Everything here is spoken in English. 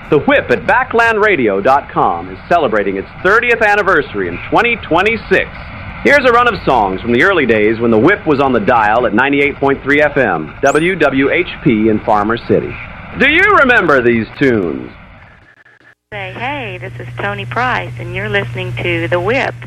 The Whip at BacklandRadio.com is celebrating its 30th anniversary in 2026. Here's a run of songs from the early days when The Whip was on the dial at 98.3 FM, WWHP in Farmer City. Do you remember these tunes? Say, hey, this is Tony Price, and you're listening to The Whip.